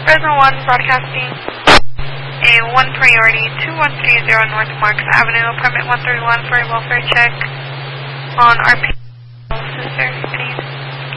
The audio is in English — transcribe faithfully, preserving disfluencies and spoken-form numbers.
Fresno one broadcasting a one priority two one three zero North Marks Avenue, apartment one thirty-one for a welfare check on R P sister.